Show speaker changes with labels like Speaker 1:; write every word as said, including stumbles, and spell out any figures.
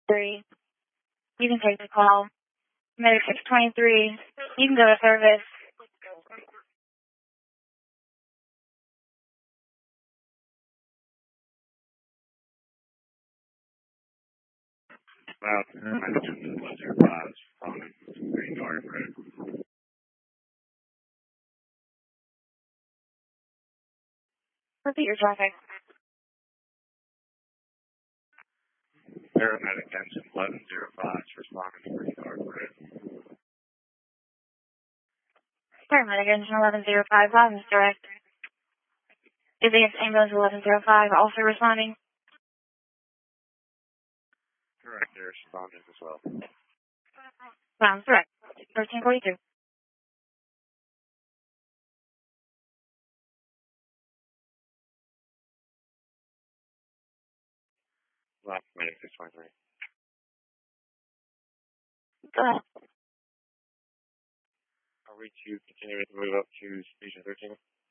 Speaker 1: Three. You can take the call. Medic six twenty-three. You can go to service.
Speaker 2: Well, I just did one zero five on Green Garden Road.
Speaker 1: Repeat your traffic.
Speaker 2: Paramedic engine eleven zero five responding to Green Garden Road.
Speaker 1: Paramedic engine eleven zero five, Providence Direct. Advanced ambulance eleven zero five, also responding.
Speaker 2: Correct, they're responding as well.
Speaker 1: Providence Direct. thirteen forty-two.
Speaker 2: Last Medic six twenty-three.
Speaker 1: Go ahead.
Speaker 2: Are we to continue to move up to Station thirteen?